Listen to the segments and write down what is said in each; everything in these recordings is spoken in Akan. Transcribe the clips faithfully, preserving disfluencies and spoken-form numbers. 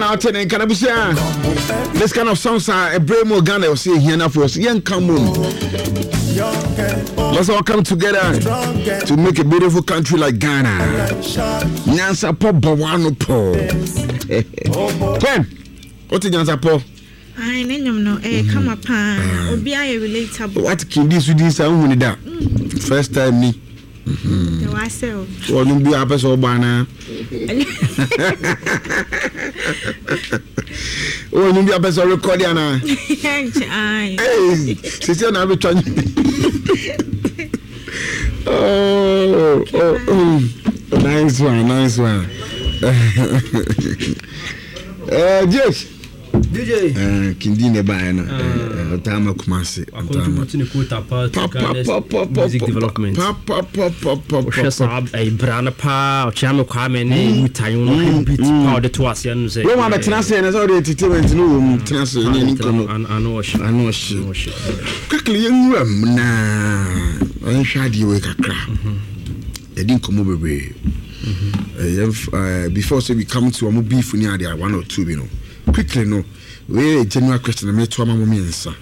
out and can I say this kind of songs are a brave more Ghana or say here now for us. Young come on. Let's all come together to make a beautiful country like Ghana. Nyansa po bawano po. Ten. What is Nyansa po? I know eh come upon obi aye relatable. What can this with this sound that? First time me. Mhm. The wasel. So no be ape so bana. Oh no be ape so record ya na. Ai. Hey, sister na be twan. Oh, oh, oh. Nice one, nice one. Uh, Josh. D J. Eh, Kindi ne ba na. Eh, Otama Kumasi. Otama. Continue quota part music development. Pa pa pa pa pa. Oshasa ai brana pa, ochama kwame ne utayo no beat pa de to ase no say. We ma betena say na so de entertainment no wo betena say ni ni kono. Ano oshi. Ano oshi. Kakle yenwam na. An hwade we kakra. E din komo bebe. Uh, before say we come to a beef ni ade one or two, you know. Quickly no. We general question na me to ama mo ensa.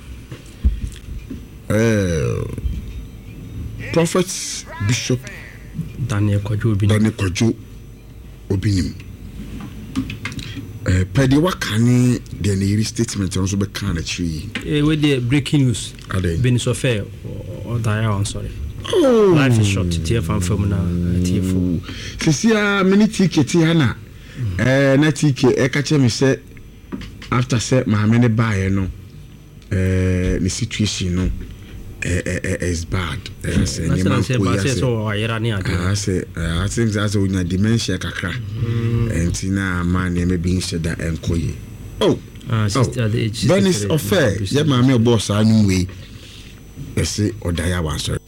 Eh Prophet Bishop Daniel Kojo Obinim. Daniel Kojo Obinim. Eh pedi wakani the near statement on so be kan achi. Eh we the breaking news. Beni Sofe or Daya, I'm sorry. Oh, life is short to tear from film na T F O. Sisia mini ticket hana. Eh na ticket e ka che me say after say my many buy no eh the situation no eh eh is bad. Eh say ni man ko ya so ayera ni ade. I say I think that's when your dementia kakra. Entina man e me bin said that enkoye. Oh. Ah sister the age. Then it's affair. Yeah, my boss anu we. Ese odaya wan sorry.